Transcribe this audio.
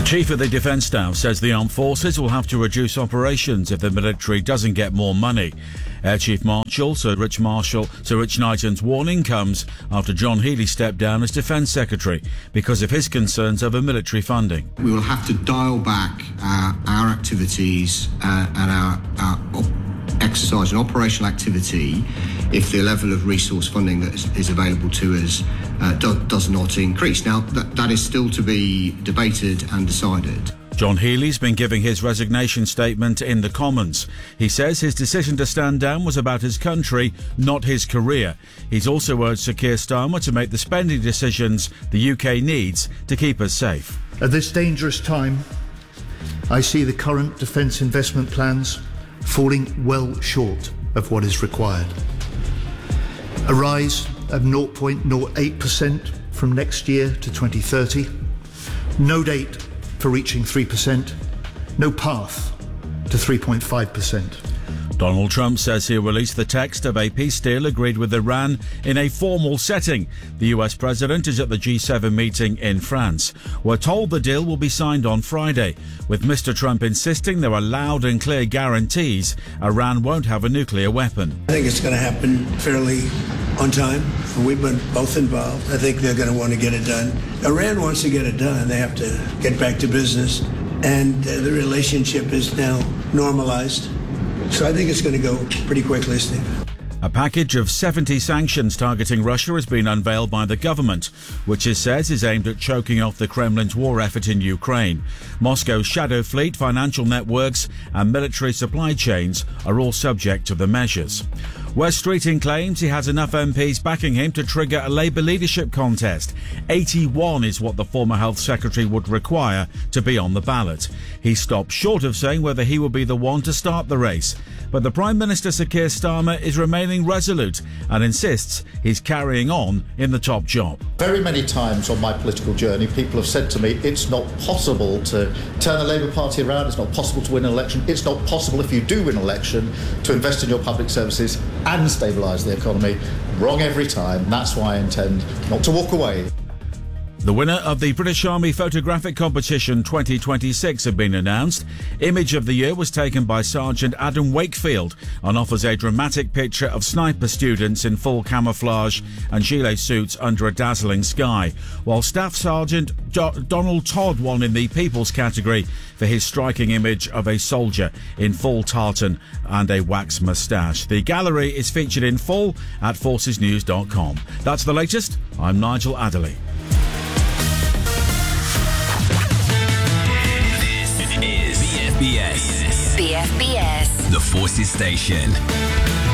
Chief of the Defence Staff says the armed forces will have to reduce operations if the military doesn't get more money. Air Chief Marshal Sir Rich Knighton's warning comes after John Healey stepped down as Defence Secretary because of his concerns over military funding. We will have to dial back our activities and our exercise and operational activity if the level of resource funding that is available to us does not increase. Now, that is still to be debated and decided. John Healey's been giving his resignation statement in the Commons. He says his decision to stand down was about his country, not his career. He's also urged Sir Keir Starmer to make the spending decisions the UK needs to keep us safe. At this dangerous time, I see the current defence investment plans falling well short of what is required. A rise of 0.08% from next year to 2030. No date for reaching 3%. No path to 3.5%. Donald Trump says he'll release the text of a peace deal agreed with Iran in a formal setting. The US president is at the G7 meeting in France. We're told the deal will be signed on Friday, with Mr. Trump insisting there are loud and clear guarantees Iran won't have a nuclear weapon. I think it's going to happen fairly on time. We've been both involved. I think they're going to want to get it done. Iran wants to get it done. They have to get back to business, and the relationship is now normalized. So I think it's going to go pretty quickly, Steve. A package of 70 sanctions targeting Russia has been unveiled by the government, which it says is aimed at choking off the Kremlin's war effort in Ukraine. Moscow's shadow fleet, financial networks and military supply chains are all subject to the measures. Wes Streeting claims he has enough MPs backing him to trigger a Labour leadership contest. 81 is what the former Health Secretary would require to be on the ballot. He stopped short of saying whether he will be the one to start the race. But the Prime Minister, Sir Keir Starmer, is remaining resolute and insists he's carrying on in the top job. Very many times on my political journey, people have said to me, it's not possible to turn the Labour Party around, it's not possible to win an election, it's not possible if you do win an election to invest in your public services and stabilise the economy. Wrong every time. That's why I intend not to walk away. The winner of the British Army Photographic Competition 2026 have been announced. Image of the year was taken by Sergeant Adam Wakefield and offers a dramatic picture of sniper students in full camouflage and gilet suits under a dazzling sky, while Staff Sergeant Donald Todd won in the People's category for his striking image of a soldier in full tartan and a wax moustache. The gallery is featured in full at forcesnews.com. That's the latest. I'm Nigel Adderley. BFBS. The Forces Station.